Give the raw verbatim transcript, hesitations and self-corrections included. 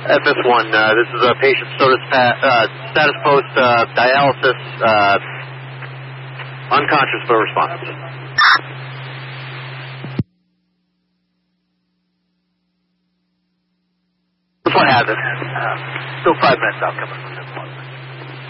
F S one, uh, this is a patient status, uh, status post uh, dialysis, uh, unconscious but responsive. This one has it. Uh, still five minutes out coming.